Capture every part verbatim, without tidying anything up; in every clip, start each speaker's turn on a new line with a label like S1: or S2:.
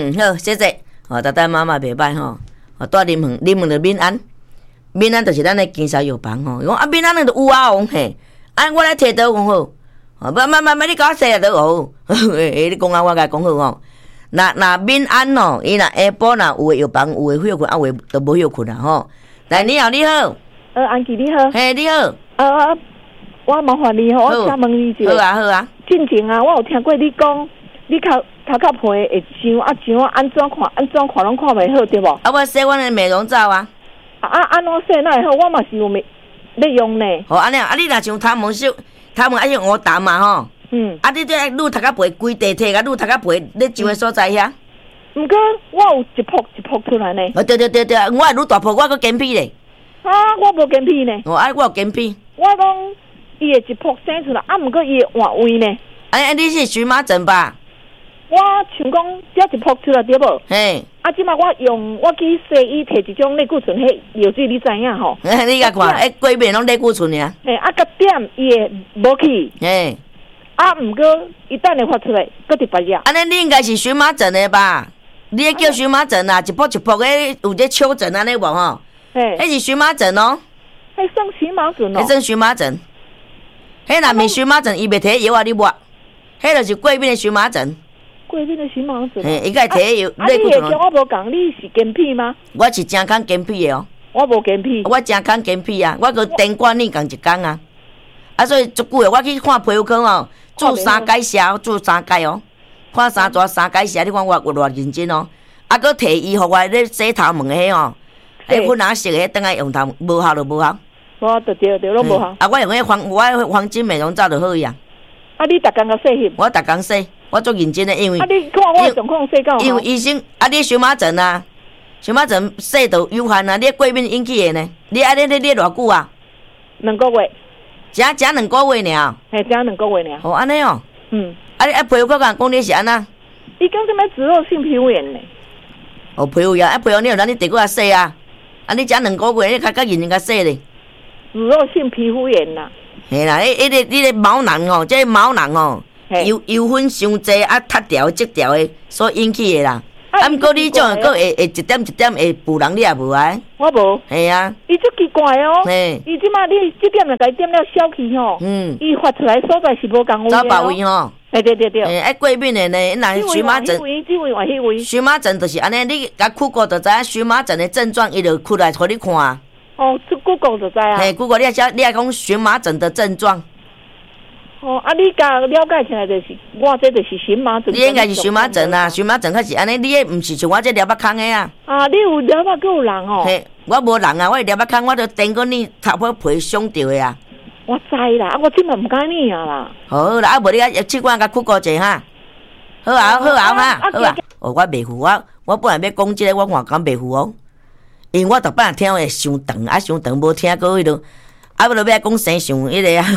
S1: 嗯，好，谢谢。哦，大大妈妈袂歹吼。哦，带恁问，恁问着闽安，闽安就是咱的经销药房吼。讲啊，闽安那就有啊王嘿，啊，我来摕倒讲好。哦，慢慢慢慢，你甲我说啊倒好。诶，你讲啊，我甲讲好吼。那那闽安哦，伊若下晡若有诶药房有诶休困，啊有诶都无休困啊吼。来，你好，你好。
S2: 呃，安琪你好。
S1: 嘿，你好。
S2: 呃，我麻烦你吼，我请问你一下。
S1: 好啊，好啊。
S2: 进前啊，我有听过你讲，你头头壳皮会痒啊痒啊，安怎看安怎看拢看袂好，对无？
S1: 啊，我洗阮的美容皂啊。
S2: 啊啊，安怎洗那会好？我嘛是有要用呢。
S1: 好，安尼啊，啊你若像头毛色，头毛爱像乌淡嘛吼。
S2: 嗯。
S1: 啊，你这愈头壳皮规地摕甲愈头壳皮咧上诶所在遐。
S2: 毋过我有一泡一泡出来呢。
S1: 哦，对对对对，我愈大泡，我搁减皮咧。
S2: 啊，我无减皮呢。
S1: 哦，啊，我有减皮。
S2: 我讲伊会一泡生出来，啊，毋过伊会换位呢。
S1: 哎哎，你是荨麻疹吧？
S2: 我像讲只一泡出来对无？
S1: 嘿。
S2: 啊，即马我用我去西医摕一种类固醇迄药水，你知影吼？
S1: 你甲看，哎，规面拢类固醇尔。
S2: 嘿，啊，甲点伊会无去。
S1: 嘿。
S2: 啊，毋过一旦会发出来，搁伫别药。
S1: 安尼你应该是荨麻疹的吧？你迄叫荨麻疹啊，一泡一泡诶，有这丘疹安尼无吼？
S2: 嘿。
S1: 迄是荨麻疹哦。
S2: 迄算荨麻疹哦。
S1: 迄算荨麻疹。迄若面荨麻疹，伊袂摕药啊，你抹。迄就是过敏的荨麻疹。
S2: 过敏的荨麻疹。
S1: 嘿，伊甲伊摕药，
S2: 啊，你会叫我无讲，你是减皮吗？
S1: 我是健康减皮的哦。
S2: 我无减皮。
S1: 我健康减皮啊，我个电管你共一工啊。啊，所以足久的，我去看皮肤科哦，做三解射，做三解哦，看三抓三解射，你看我有偌认真哦。啊，搁摕伊互我咧洗头毛的迄哦，迄粉红色的，等下用头无效就无效。
S2: 我对对对，拢无效。
S1: 啊，我用迄黄，我黄金美容皂就好伊啊。
S2: 啊，你逐工甲洗翕？
S1: 我逐工洗，我足认真的，因为
S2: 啊，你看我状况洗到
S1: 因为医生啊，你荨麻疹啊，荨麻疹洗就有限啊，你过敏引起的呢。你安尼你你偌久啊？
S2: 两个月。
S1: 食食两个月尔。
S2: 嘿，食两个月尔。
S1: 哦，安尼哦。
S2: 嗯。
S1: 啊，你啊皮肤科讲讲你是安那？
S2: 伊讲什么脂漏性皮肤炎呢？
S1: 哦，皮肤炎，啊皮肤炎，咱你第过来洗啊。啊，你食两个月，你较较认真甲洗咧。
S2: 脂漏性皮肤炎啦。
S1: 嘿啦，迄迄个你个毛囊哦，这毛囊哦，油油粉伤济啊，塌条积条的所引起的啦。啊，毋过你种个会会一点一点会补人，你也无啊？
S2: 我无。
S1: 系啊。
S2: 伊足奇怪哦。
S1: 嘿。
S2: 伊即马你即点来甲伊点了小气吼。嗯。伊发出来所在是无共位的。找
S1: 别位吼。
S2: 对对对对。
S1: 诶，爱过敏的呢，那荨麻疹。
S2: 这位换迄位。
S1: 荨麻疹就是安尼，你甲 Google 就知影荨麻疹的症状，伊就出来互你看。
S2: 哦，这 Google 就知啊。
S1: 嘿 ，Google 你也写，你也讲荨麻疹的症状。
S2: 哦，啊，你甲了解起来就是，我这就是荨麻疹。
S1: 你应该是荨麻疹啊，荨麻疹较是安尼，你迄毋是像我这撩巴空的啊。
S2: 啊，你有撩巴，佮有人哦。
S1: 嘿，我无人啊，我撩巴空，我都等过你头发皮伤着的啊。
S2: 我知啦，啊，我即嘛毋敢你啊啦。
S1: 好啦，啊，无你啊，去管甲 Google 者哈。好啊，好啊，哈，好啊。哦，我袂赴我，我本来要讲即个，我换讲袂赴哦。因为我逐摆听会伤长，啊伤长无听过迄落，啊，不著要讲生上迄个啊。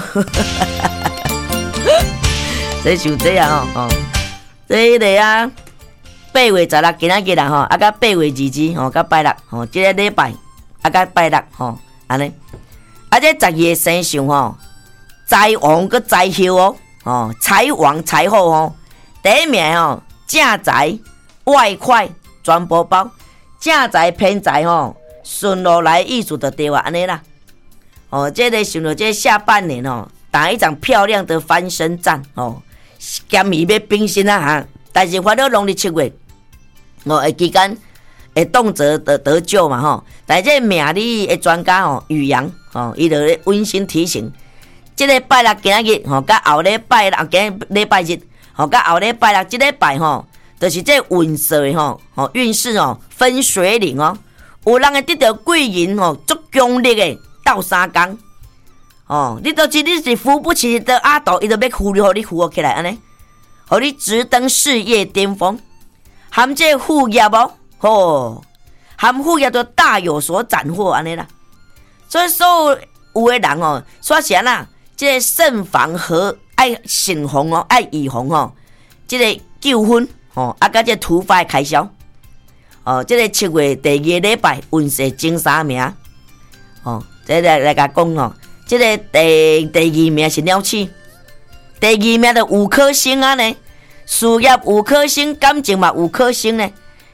S1: 这想这啊吼，哦，这迄个啊，八月十六今仔日啦吼，啊，甲八月二日吼，甲拜六吼，即个礼拜啊，甲拜六吼，安尼，啊，这十二个生肖吼，财旺佮财后哦，哦，财旺财后哦，第一名吼，正财外快全部包，正财偏财吼，顺路来意思就对啊，安尼啦，哦，这个想到这下半年哦，打一场漂亮的翻身战哦。咸鱼要冰心啊哈！但是发了农历七月，哦，会期间会动辄得得救嘛吼。但是这命理的专家吼，宇阳吼，伊就咧温馨提醒，即个拜六今仔日吼，甲后礼拜六今礼拜日吼，甲后礼拜六即礼拜吼，就是这运势吼，吼运势哦分水岭哦，有人会得到贵人吼，足强力的斗三工。哦，你都知你是扶不起的阿斗，伊就要扶你，互你扶起来安尼，互你直登事业巅峰。含这副业哦，吼，含副业都大有所斩获安尼啦。所以所有有的人哦，说是安啦，这个慎防和爱慎防哦，爱预防哦，这个纠纷哦，啊，甲这突发的开销哦，这个七月第二礼拜运势前三名哦，这来来甲讲哦。这个第第二名是鸟鼠，第二名就五颗星啊呢，事业五颗星，感情嘛五颗星呢，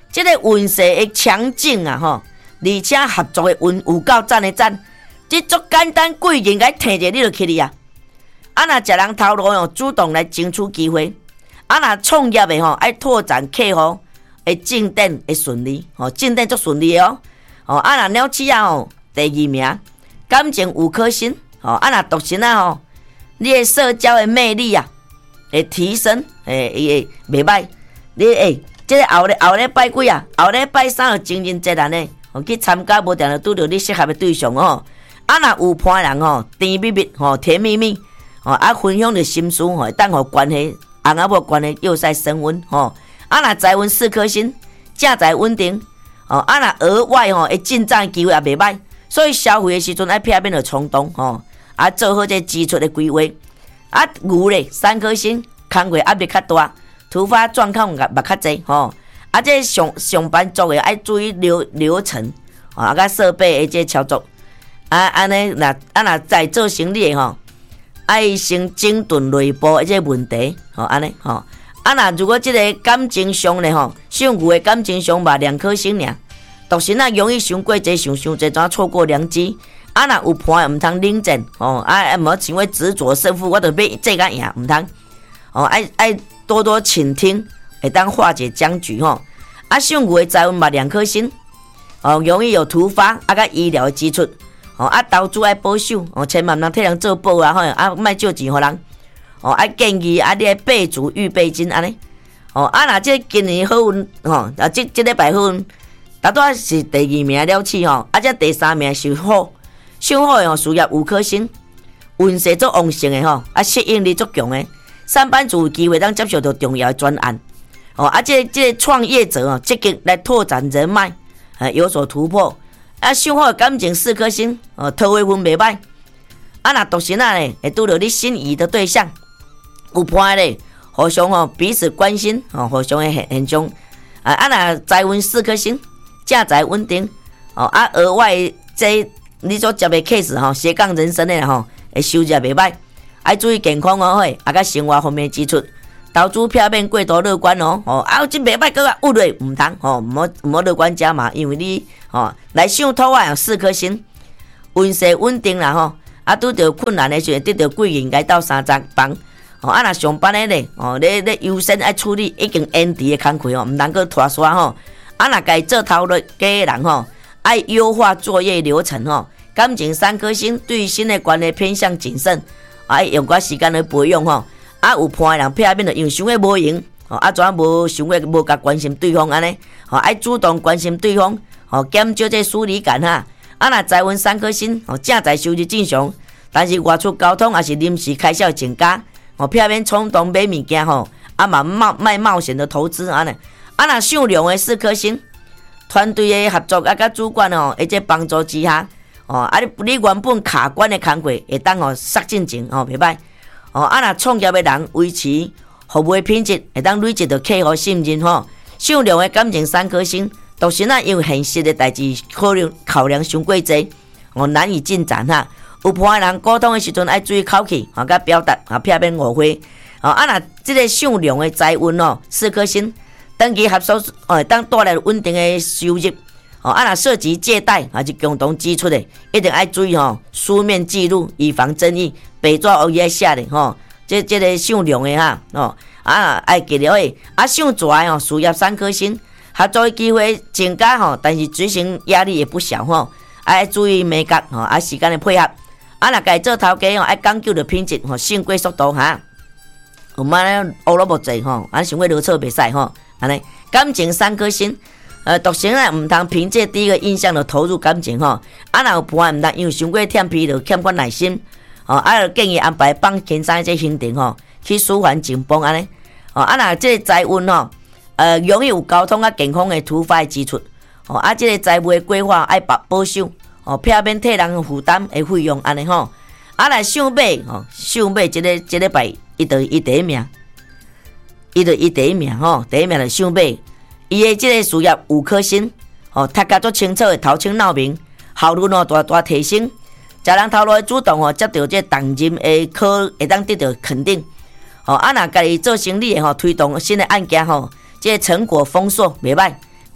S1: 这个运势的强劲啊吼，而且合作的运有够赞的赞，这足简单，贵人该摕者你就去哩啊！啊，若食人头路哦，主动来争取机会；啊，若创业的吼，爱拓展客户，会进展会顺利，吼，进展足顺利哦。哦，啊，若鸟鼠啊吼，第二名，感情有颗心，吼，啊，若独身啊吼，你的社交的魅力啊，会提升，诶，会袂歹。你诶，这个后日后礼拜几啊？后礼拜三就情人节安尼，哦，去参加无定就拄着你适合的对象哦。啊，若有伴人吼，甜蜜蜜，吼，甜蜜蜜。哦，啊，分享着心事，吼，当互关系翁仔某关系又再升温，吼。啊，若财运四颗星，正财稳定，哦，啊，若额外吼会进账机会也袂歹，所以消费的时阵爱避免着冲动，吼，啊，做好这支出的规划。啊，牛咧三颗星，工作压力较大，突发状况也嘛较济，吼。啊，这上上班族的爱注意流流程，哦，啊，甲设备的这操作，啊，安尼若啊若在做生意的吼。爱先整顿内部的这问题，吼安尼吼。啊，那如果这个感情上咧吼，属牛的感情上嘛两颗星尔，独身啊容易想过济想伤济，怎错过良机？啊，那有伴唔通冷战，哦，啊，唔好成为执着胜负，我就要这个赢，唔通。哦，爱爱多多倾听，会当化解僵局吼。啊，属牛的财运嘛两颗星，哦，容易有突发啊，甲医疗的支出。哦，啊，投资爱保守，哦，千万毋通替人做保啊，吼，啊，莫借钱互人，哦，啊，建议啊，你爱备足预备金安尼，哦，啊，若这今年好运，吼，啊，这这礼拜好运，大多是第二名了起吼，啊，这第三名是好，上好的吼，事业五颗星，运势足旺盛的吼，啊，适应力足强的，上班族有机会当接受到重要的专案，哦，啊，这这创业者哦，积极来拓展人脉，呃，有所突破。啊，上好感情四颗星，哦，桃花运袂歹。啊，若独身啊咧，会拄到你心仪的对象，有伴咧，互相吼彼此关心，哦，互相的现现象。啊，啊，若财运四颗星，正财稳定。哦，啊，额外这你所接的 case 吼，斜杠人生的吼，会收入袂歹。爱注意健康哦，嘿，啊，甲生活方面支出。投资票面过度乐观哦，哦，啊，这袂歹，搁啊，误落唔通，哦，唔好唔好乐观加码，因为你哦来上土啊，四颗星，运势稳定啦吼，啊，拄着困难的时候，得到贵人来到三十帮，哦，啊，若上班的咧，哦，你你优先爱处理已经延迟的工课哦，唔通搁拖刷吼，啊，若该做头路嘅人吼，爱优化作业流程吼，感情三颗星，对于新的关系偏向谨慎，爱用寡时间来培养吼。啊，有伴的人偏面就因为想个无用，吼，啊，怎啊无想个无甲关心对方安尼，吼，爱主动关心对方，吼，减少这疏离感哈。啊，若财运三颗星，吼，正财收入正常，但是外出交通也是临时开销增加，吼，偏面冲动买物件吼，啊嘛冒卖冒险的投资安尼。啊，若上量的四颗星，团队的合作啊，甲主管吼，一个帮助之下，哦，啊，你你原本卡关的工作会当吼杀进前，吼，袂歹。哦，啊，若创业的人维持服务的品质，会当累积到客户信任吼。上量的感情三颗星，独身啊，因为现实的代志考量考量伤过济，哦，难以进展哈。有伴的人沟通的时阵爱注意口气，啊，甲表达啊，避免误会。哦，啊，若这个上量的财运哦，四颗星，长期合作哦，当带来稳定的收入。哦，啊，若涉及借贷还是共同支出的，一定爱注意吼，书面记录，以防争议。白纸黑字爱写的吼，这这个上量的哈，哦，啊爱记了的，啊上蛇的吼，事业三颗星，合作的机会增加吼，但是执行压力也不小吼，爱注意美感吼，啊时间的配合，啊若该做头家吼，爱讲究的品质吼，胜过速度哈，有嘛咧乌萝卜济吼，啊想要落错袂使吼，安尼感情三颗星。呃，独身啊，唔通凭借第一个印象就投入感情吼，啊，若有伴唔通因为伤过忝疲就欠缺耐心，哦，啊，建议安排放轻松这行程吼，去舒缓紧绷安尼，哦，啊，若这个财运吼，呃，容易有交通啊健康的突发的支出，哦，啊，这个财务的规划爱保保守，哦，避免替人负担的费用安尼吼，啊，来上买吼，上买这个这礼拜伊就伊第一名，伊就伊第一名吼，第一名就上买。伊的这个事业五颗星，哦，读甲足清楚的头清脑明，效率哦大大提升。食人头路的主动哦，接到这重任的考会当得到肯定。哦，啊若家己做生意的吼，推动新的案件吼，这个成果丰硕袂歹。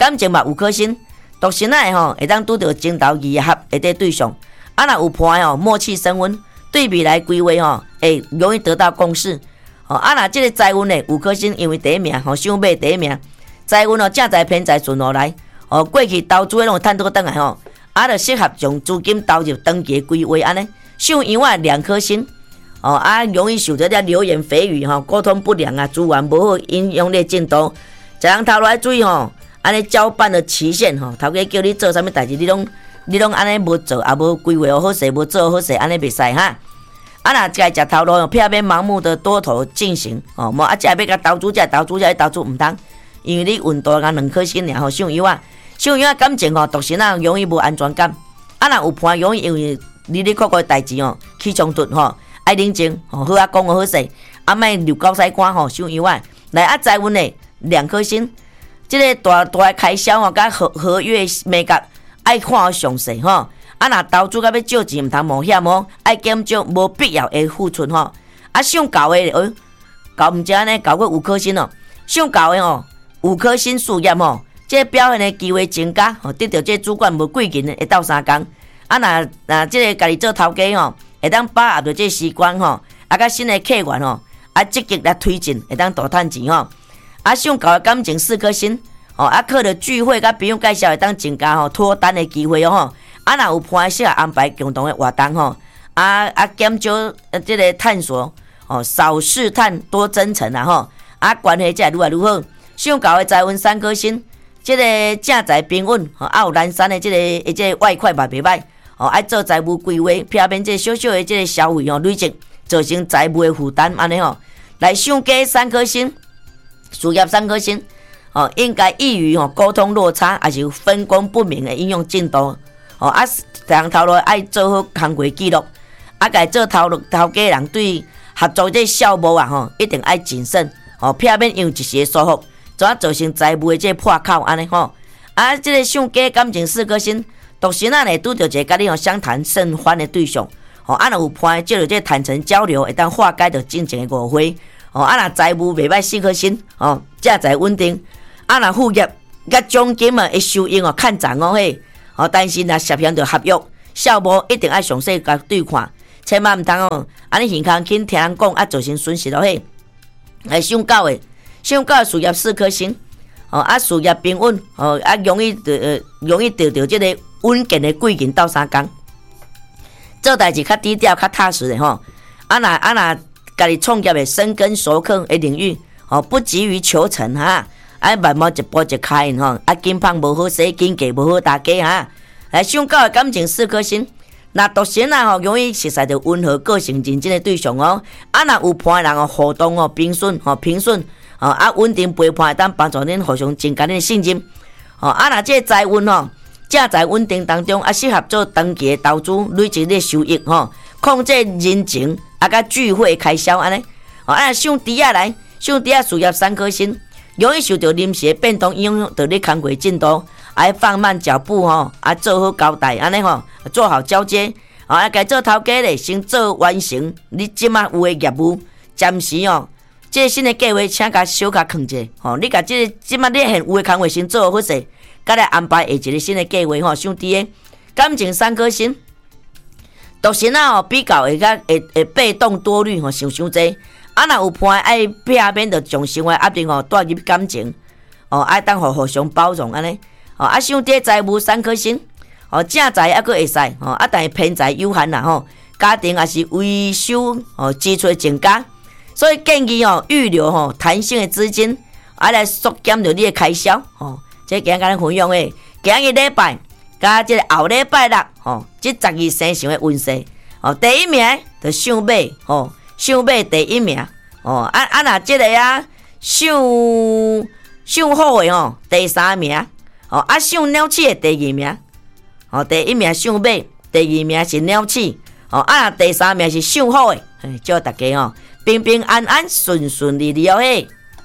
S1: 感情嘛有颗星，独身仔吼会当拄到情投意合的这对象，啊若有伴吼默契升温，对未来规划吼会容易得到共识。哦，啊若这个财运呢有颗星，因为第一名吼想买第一名，财运哦正财偏财顺落来，哦过去投资的拢趁倒转来吼，啊就适合将资金投入长期规划安尼。像样啊两颗星。哦啊，容易受到这流言蜚语吼，沟通不良啊，资源无好，影响你进度。一人头来注意吼，安尼交办的期限吼，头家叫你做啥物代志，你拢你拢安尼无做，也无规划好势，无做好势，安尼袂使哈。啊，若该食头路，偏免盲目的多头进行哦，无啊，只要甲投资，只投资，只投资毋通，因为你运大甲两颗星尔吼，像样啊，像样啊感情吼，独身啊容易无安全感，啊若有伴容易因为你你各个代志哦起冲突吼。爱冷静，吼好啊讲好势，啊莫流高塞官吼，像样啊，来啊财运呢两颗星，即、这个大大开销吼，甲合合约美甲爱看好详细吼，啊若投资甲要借钱，毋通冒险哦，爱减少无必要的付出吼，啊上高的哦，高毋正呢，高过五颗星哦，上高的吼五颗星事业吼，即、这个表现的机会增加，吼得到即主管无贵人会斗相共，啊若若即个家己做头家吼。会当把握着这时光吼，啊，甲新的客源吼，啊，积极来推进，会当大赚钱吼。啊，上高的感情四颗星，哦，啊，靠着聚会甲朋友介绍，会当增加吼脱单的机会哦吼。啊，若有伴适合安排共同的活动吼，啊啊，减少呃这个探索，哦，少试探多真诚啊吼。啊，关系才会愈来愈好。上高的财运三颗星，这个正财平稳，吼，啊有南山的这个这个外快嘛袂歹。哦，爱做财务规划，避免这小小的这个消费哦累积，造成财务的负担，安尼吼。来上加三颗星，事业三颗星，哦，应该易于吼沟通落差，还是分工不明的应用进度。哦，啊，人头路爱做好工作记录，啊，该做头路头家人对合作这项目啊吼，一定爱谨慎，哦，避免因一时疏忽，怎啊造成财务的这破口安尼吼。啊，这个上加感情四颗星。独身啊，呢拄到一个甲你吼相谈甚欢的对象，哦，啊若有伴，借着这坦诚交流，会当化解着真正的误会，哦，啊若财务袂歹四颗星，哦，正财稳定，啊若副业甲奖金啊的收益哦看涨哦嘿，哦，但是若涉嫌着合约，项目一定爱详细甲对看，千万毋通哦，安尼耳空轻听人讲啊造成损失咯嘿。来上高的，上高的事业四颗星，哦，啊事业平稳，哦，啊容易得呃容易得到这个。稳健的贵人斗相共，做代志较低调、较踏实的吼。啊那啊那，家己创业的深耕熟课的领域，哦，不急于求成哈，啊慢慢一步一开吼，啊金胖无好势，金价无好大家哈。来上高的感情四颗星，那独身啊吼，容易熟悉着温和、个性认真的对象哦。啊那有伴人哦，互动哦平顺吼平顺，哦啊稳定陪伴，当帮助恁互相增加恁的信任。哦啊那这财运吼。正在稳定当中，啊，适合做长期的投资，累积你收益吼，控制人情，啊，甲聚会开销安尼。哦，啊，上猪仔来，上猪仔事业三颗星，容易受到临时的变动影响到你工作进度，爱放慢脚步吼，啊，做好交代安尼吼，做好交接。啊，该做头家咧，先做完成你即马有的业务，暂时哦，这个新的计划请甲小甲藏者，吼，你甲这个即马你现有的工作先做好势。甲来安排下一个新的计划吼，上低的感情三颗星，独身啊吼比较会较会会被动多虑吼，想伤济。啊，若有伴爱避免着将生活压力吼带入感情，哦，爱当互互相包容安尼。哦，啊上低财务三颗星，哦正财还佫会使，哦啊但是偏财有限啦吼，家庭也是维修哦支出增加，所以建议哦预留吼弹性的资金，啊来缩减着你的开销吼。这今日甲咱分享诶，今日礼拜甲即个后礼拜六吼，即十二生肖诶运势哦，第一名就想马吼，想马第一名哦，啊啊若即个啊想想好诶吼，第三名哦，啊想鸟鼠诶第二名哦，第一名想马，第二名是鸟鼠哦，啊第三名是想好诶，祝大家吼平平安安、顺顺利利哦嘿。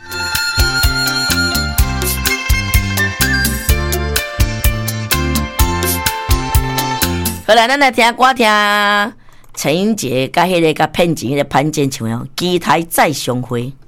S1: 好啦，咱来听歌，听陈英杰甲迄个甲骗钱迄个潘建唱哦，期待再相会。